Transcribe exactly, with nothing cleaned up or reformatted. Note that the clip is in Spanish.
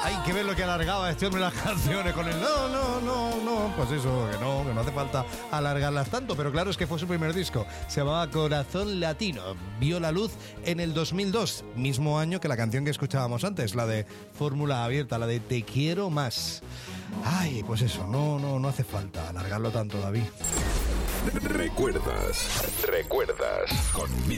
Hay que ver lo que alargaba este hombre las canciones con el no, no, no, no. Pues eso, que no, que no hace falta alargarlas tanto. Pero claro, es que fue su primer disco. Se llamaba Corazón Latino. Vio la luz en el dos mil dos, mismo año que la canción que escuchábamos antes, la de Fórmula Abierta, la de Te Quiero Más. Ay, pues eso, no, no, no hace falta alargarlo tanto, David. Recuerdas, recuerdas, con